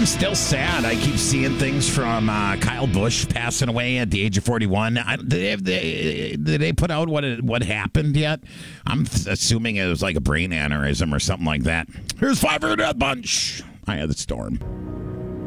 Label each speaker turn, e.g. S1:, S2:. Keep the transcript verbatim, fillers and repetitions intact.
S1: still sad. I keep seeing things from uh, Kyle Busch passing away at the age of forty-one. I, did, they, they, did they put out what it, what happened yet? I'm assuming it was like a brain aneurysm or something like that. Here's Five Year Death Bunch. I had the storm.